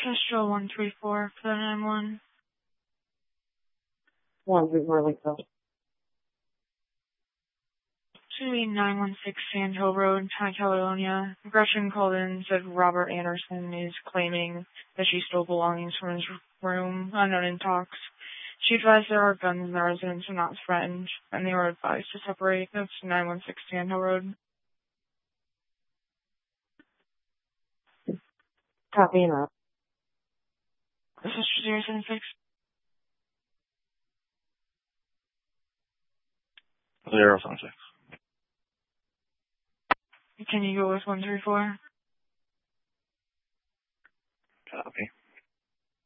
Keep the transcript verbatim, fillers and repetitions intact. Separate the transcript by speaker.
Speaker 1: Kestrel one three four for the nine one.
Speaker 2: one three four, like that.
Speaker 1: To be nine one six Sand Hill Road, High Caledonia. Gretchen called in and said Robert Anderson is claiming that she stole belongings from his room, unknown in talks. She advised there are guns in the residence and not threatened, and they were advised to separate. That's nine one six Sand Hill Road.
Speaker 2: Copy and up.
Speaker 1: This is zero seven six.
Speaker 3: zero seven six.
Speaker 1: Can you go with one three four?
Speaker 3: Copy.